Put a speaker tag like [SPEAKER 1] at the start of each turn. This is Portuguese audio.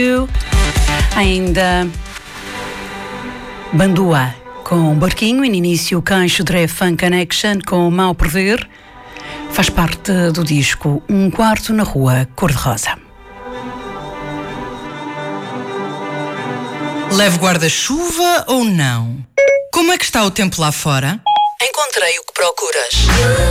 [SPEAKER 1] Ainda Bandua com Barquinho e no início Cancho Dre Fun Connection com Mal por Ver. Faz parte do disco Um Quarto na Rua Cor-de-Rosa.
[SPEAKER 2] Leve guarda-chuva ou não? Como é que está o tempo lá fora?
[SPEAKER 3] Encontrei o que procuras.